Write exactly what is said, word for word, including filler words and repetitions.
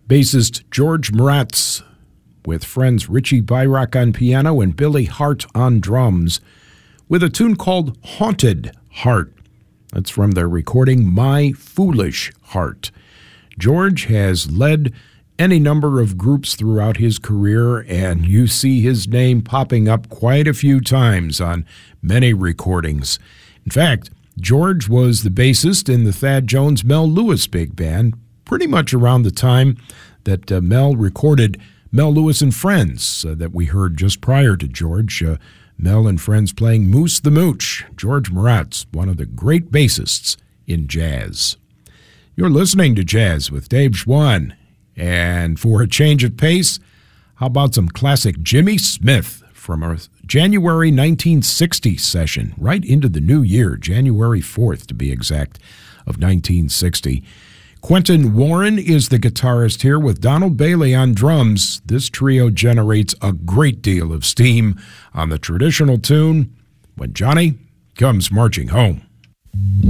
Bassist George Moretz, with friends Richie Byrock on piano and Billy Hart on drums, with a tune called Haunted Heart. That's from their recording My Foolish Heart. George has led any number of groups throughout his career, and you see his name popping up quite a few times on many recordings. In fact, George was the bassist in the Thad Jones Mel Lewis Big Band pretty much around the time that uh, Mel recorded Mel Lewis and Friends uh, that we heard just prior to George. Uh, Mel and Friends playing Moose the Mooch. George Moretz, one of the great bassists in jazz. You're listening to Jazz with Dave Schwann. And for a change of pace, how about some classic Jimmy Smith from our January nineteen sixty session, right into the new year, January fourth to be exact, of nineteen sixty. Quentin Warren is the guitarist here with Donald Bailey on drums. This trio generates a great deal of steam on the traditional tune, When Johnny Comes Marching Home.